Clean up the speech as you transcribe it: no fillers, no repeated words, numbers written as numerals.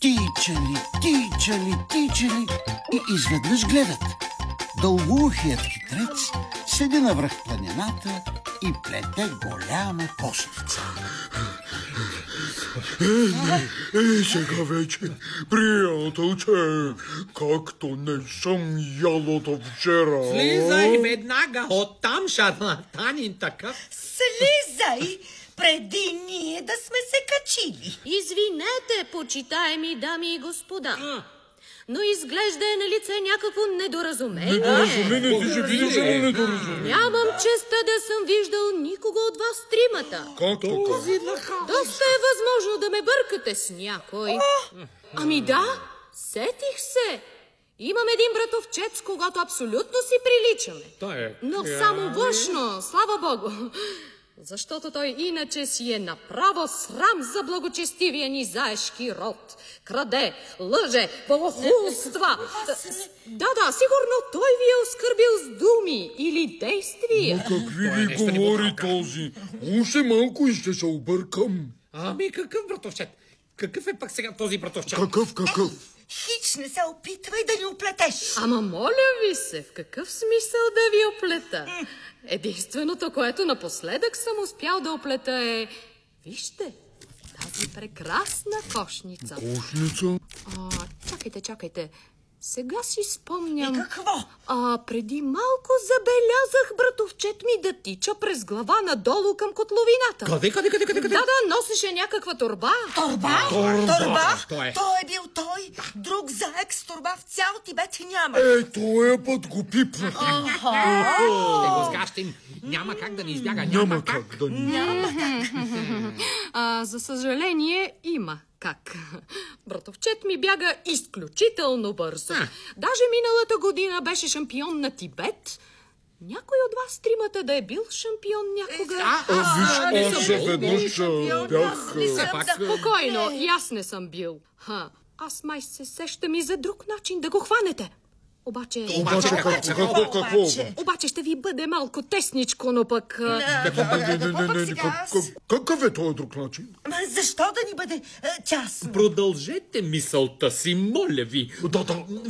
Тичали, тичали, тичали и изведнъж гледат. Дългоухият хитрец седи навръх планината и плете голяма кошница. Сега вече, приятелче, както не съм ял от вчера. Слизай веднага оттам, шарлатанин такъв. Слизай, преди ние да сме се качили. Извинете, почитаеми дами и господа, но изглежда е на лице някакво недоразумение. Недоразумение, ти ще видиш недоразумение. Нямам честа да съм виждал никого от вас тримата. Как така? Доста е възможно да ме бъркате с някой. Ами да, сетих се. Имам един братовчет, с когото абсолютно си приличаме. Но само външно, слава Богу. Защото той иначе си е направо срам за благочестивия ни заешки род. Краде, лъже, богохулства. Да, сигурно той ви е оскърбил с думи или действия. Но какви ви говори този? Още малко и ще се объркам. Ами какъв братовчет? Какъв е пък сега този братовчет? Какъв? Хич не се опитвай да ни оплетеш. Ама моля ви се, в какъв смисъл да ви оплета? Единственото, което напоследък съм успял да оплета е... Вижте, тази прекрасна кошница. Кошница? Чакайте. Сега си спомням... И какво? Преди малко забелязах братовчет ми да тича през глава надолу към котловината. Къде? Да, носеше някаква торба. Торба? Той е. Той е бил той. Друг заек с торба в цял Тибет няма. Тоя път го пипнах. Ще го сгащим. Няма как да ни избяга. Няма как да ни... За съжаление, има как. Братовчет ми бяга изключително бързо. Даже миналата година беше шампион на Тибет. Някой от вас тримата да е бил шампион някога? Виж, аз веднъж бях... Спокойно, и аз не съм бил. Аз май се сещам и за друг начин да го хванете. Обаче Какво? Обаче ще ви бъде малко тесничко, но пък... Какъв е този друг начин? Защо да ни бъде тясно? Продължете мисълта си, моля ви. Да.